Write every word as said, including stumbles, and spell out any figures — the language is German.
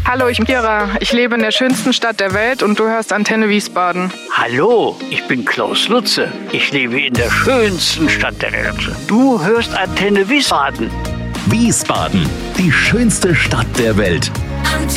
Hallo, ich bin Kira. Ich lebe in der schönsten Stadt der Welt und du hörst Antenne Wiesbaden. Hallo, ich bin Klaus Lutze. Ich lebe in der schönsten Stadt der Welt. Du hörst Antenne Wiesbaden. Wiesbaden, die schönste Stadt der Welt.